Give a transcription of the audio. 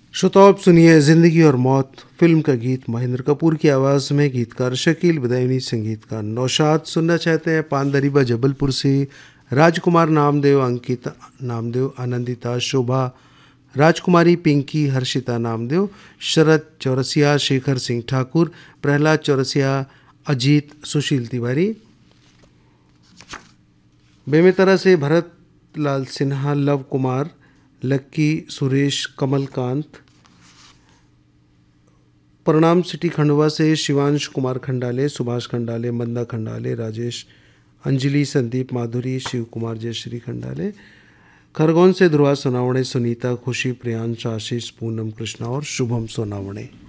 श्रोताओ, आप सुनिए जिंदगी और मौत फिल्म का गीत महेंद्र कपूर की आवाज़ में। गीतकार शकील बदायूनी, संगीतकार नौशाद। सुनना चाहते हैं पानदरीबा जबलपुर से राजकुमार नामदेव, अंकिता नामदेव, आनंदिता, शोभा, राजकुमारी, पिंकी, हर्षिता नामदेव, शरद चौरसिया, शेखर सिंह ठाकुर, प्रहलाद चौरसिया, अजीत, सुशील तिवारी। बेमेतरा से भरत लाल सिन्हा, लव कुमार, लक्की, सुरेश, कमलकांत। प्रणाम सिटी खंडवा से शिवांश कुमार खंडाले, सुभाष खंडाले, मंदा खंडाले, राजेश, अंजलि, संदीप, माधुरी, शिव कुमार, जयश्री खंडाले। खरगोन से ध्रुवा सोनावणे, सुनीता, खुशी, प्रियांश, आशीष, पूनम, कृष्णा और शुभम सोनावणे।